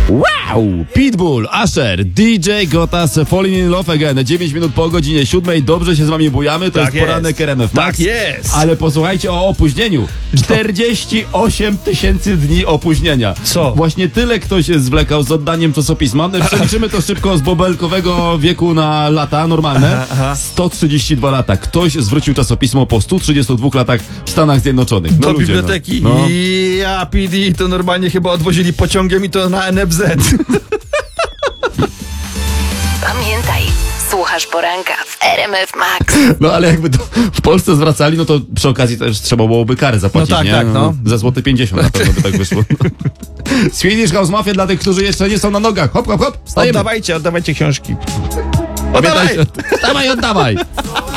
Wow! Pitbull, Usher, DJ Gotas, Falling in Love Again. 9 minut po godzinie 7. Dobrze się z wami bujamy. To Tak jest poranek RMF Max. Tak jest. Ale posłuchajcie o opóźnieniu. 48 000 dni opóźnienia. Co? Właśnie tyle ktoś zwlekał z oddaniem czasopisma. Przeliczymy to szybko z bobelkowego wieku na lata normalne. 132 lata. Ktoś zwrócił czasopismo po 132 latach w Stanach Zjednoczonych. No Do ludzie, biblioteki. No. Ja, PD, to normalnie chyba odwozili pociągiem i to na NFZ. Pamiętaj, słuchasz poranka w RMF Max. No ale jakby to w Polsce zwracali, no to przy okazji też trzeba byłoby karę zapłacić, No tak, nie? tak, no. Za złoty 50 na pewno by tak wyszło. Swedish House Mafia dla tych, którzy jeszcze nie są na nogach. Hop, hop, hop, wstajemy. Oddawajcie książki. Pamiętajcie. Dawaj, oddawaj.